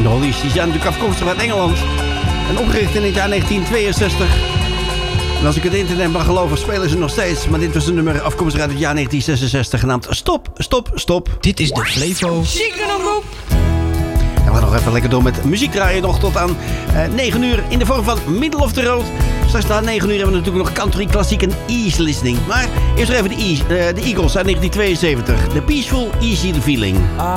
de Hollies. Die zijn natuurlijk afkomstig uit Engeland. En opgericht in het jaar 1962. En als ik het internet mag geloven, spelen ze nog steeds. Maar dit was een nummer afkomstig uit het jaar 1966, genaamd Stop, Stop, Stop. Dit is de Flevo. Ziekenomroep. En we gaan nog even lekker door met muziek draaien. Nog tot aan 9 uur in de vorm van Middle of the Road. Straks na 9 uur hebben we natuurlijk nog country, klassiek en easy listening. Maar eerst nog even de Eagles uit 1972. The Peaceful, Easy the Feeling.